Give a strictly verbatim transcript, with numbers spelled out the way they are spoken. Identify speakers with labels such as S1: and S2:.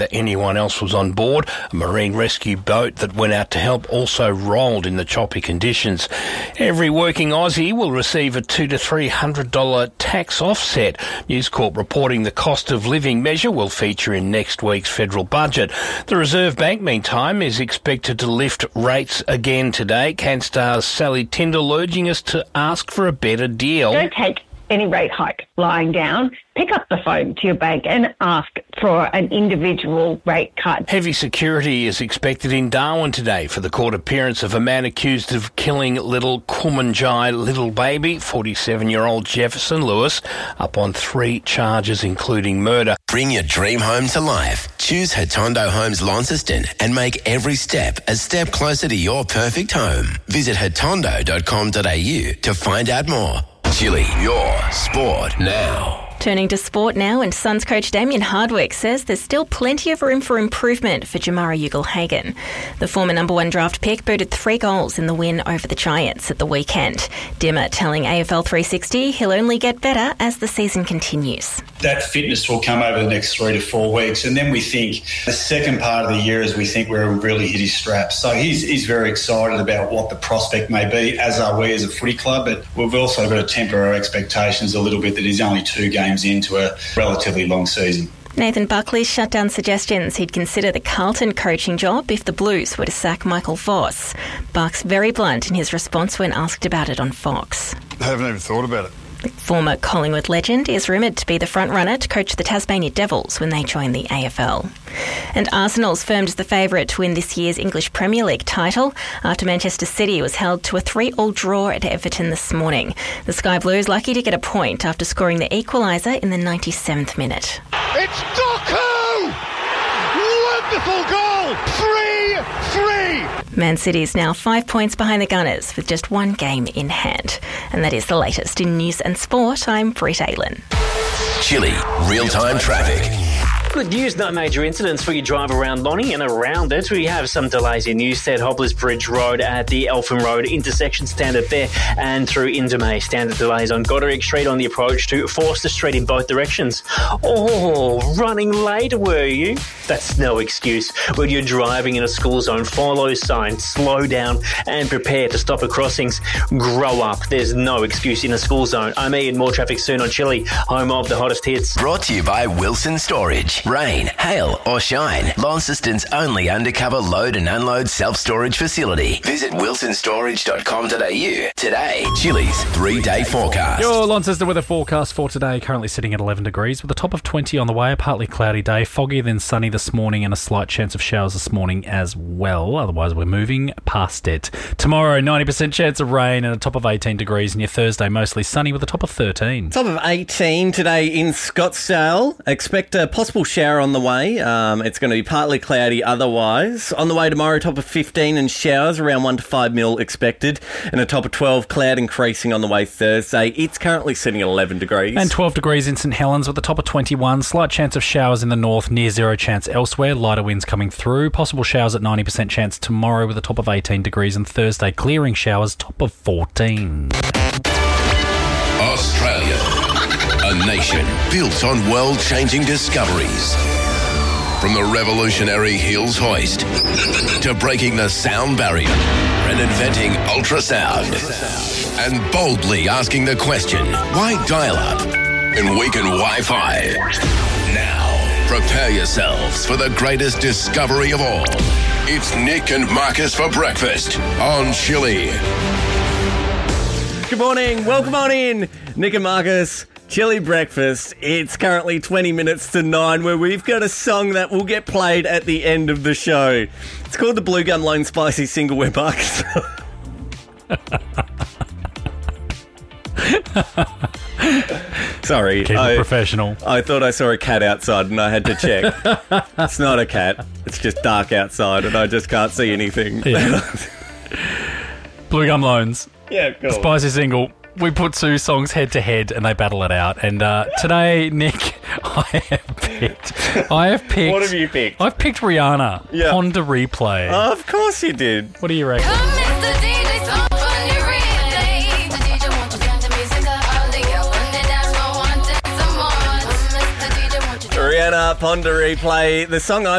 S1: anyone else was on board. A marine rescue boat that went out to help also rolled in the choppy conditions. Every working Aussie will receive a two to three hundred dollar tax offset. News Corp reporting the cost of living measure will feature in next week's federal budget. The Reserve Bank, meantime, is expected to lift rates again today. CanStar's Sally Tyndall urging us to ask for a better deal.
S2: Don't take any rate hike lying down. Pick up the phone to your bank and ask for an individual rate cut.
S1: Heavy security is expected in Darwin today for the court appearance of a man accused of killing little Kumanjai little baby, forty-seven-year-old Jefferson Lewis, up on three charges including murder.
S3: Bring your dream home to life. Choose Hatondo Homes Launceston and make every step a step closer to your perfect home. Visit hatondo dot com dot a u to find out more. Chili, your sport now.
S4: Turning to sport now, and Suns coach Damien Hardwick says there's still plenty of room for improvement for Jamara Ugle-Hagan. The former number one draft pick booted three goals in the win over the Giants at the weekend. Dimmer telling A F L three sixty he'll only get better as the season continues.
S5: That fitness will come over the next three to four weeks, and then we think the second part of the year is we think we're really hit his straps. So he's, he's very excited about what the prospect may be, as are we as a footy club, but we've also got to temper our expectations a little bit that he's only two games into a relatively long season.
S4: Nathan Buckley shut down suggestions he'd consider the Carlton coaching job if the Blues were to sack Michael Voss. Buck's very blunt in his response when asked about it on Fox.
S6: I haven't even thought about it.
S4: The former Collingwood legend is rumoured to be the front-runner to coach the Tasmania Devils when they join the A F L. And Arsenal's firmed as the favourite to win this year's English Premier League title after Manchester City was held to a three-all draw at Everton this morning. The Sky Blues lucky to get a point after scoring the equaliser in the ninety-seventh minute.
S7: It's Doku! Wonderful goal! three three!
S4: Man City is now five points behind the Gunners with just one game in hand. And that is the latest in news and sport. I'm Britt Aylan.
S3: Chili, real-time traffic.
S8: Good news, no major incidents for your drive around Lonnie and around it. We have some delays in Newstead, Hobblers Bridge Road at the Eltham Road intersection, standard there, and through Indomay, standard delays on Goderic Street on the approach to Forster Street in both directions. Oh, running late, were you? That's no excuse. When you're driving in a school zone, follow signs, slow down, and prepare to stop at crossings. Grow up. There's no excuse in a school zone. I'm Ian. More traffic soon on Chili, home of the hottest hits.
S3: Brought to you by Wilson Storage. Rain, hail or shine, Launceston's only undercover load and unload self-storage facility. Visit wilson storage dot com dot a u today. Chili's three-day forecast.
S9: Your Launceston weather forecast for today, currently sitting at eleven degrees with a top of twenty on the way. A partly cloudy day, foggy then sunny this morning, and a slight chance of showers this morning as well. Otherwise, we're moving past it. Tomorrow, ninety percent chance of rain and a top of eighteen degrees, and your Thursday mostly sunny with a top of thirteen.
S10: Top of eighteen today in Scottsdale. Expect a possible shower on the way. Um, it's going to be partly cloudy otherwise. On the way tomorrow, top of fifteen and showers, around one to five mil expected. And a top of twelve, cloud increasing on the way Thursday. It's currently sitting at eleven degrees.
S9: And twelve degrees in St Helens with a top of twenty-one. Slight chance of showers in the north, near zero chance elsewhere. Lighter winds coming through. Possible showers at ninety percent chance tomorrow with a top of eighteen degrees. And Thursday, clearing showers, top of fourteen.
S3: Australia, a nation built on world-changing discoveries. From the revolutionary Hills hoist to breaking the sound barrier and inventing ultrasound, and boldly asking the question, why dial-up and weaken Wi-Fi? Now, prepare yourselves for the greatest discovery of all. It's Nick and Marcus for breakfast on Chili.
S10: Good morning. Welcome on in. Nick and Marcus. Chili breakfast. It's currently twenty minutes to nine, where we've got a song that will get played at the end of the show. It's called the Blue Gum Lone Spicy Single, where Marcus... Sorry.
S9: Keep
S10: I,
S9: it professional.
S10: I thought I saw a cat outside and I had to check. It's not a cat. It's just dark outside and I just can't see anything.
S9: Yeah. Blue Gum Loans.
S10: Yeah, cool.
S9: Spicy Single. We put two songs head to head and they battle it out. And uh, today, Nick, I have picked. I have picked.
S10: What have you picked?
S9: I've picked Rihanna.
S10: Yeah.
S9: Honda Replay.
S10: Oh, of course you did.
S9: What do you reckon?
S10: Rihanna Rihanna, Ponder Replay. The song I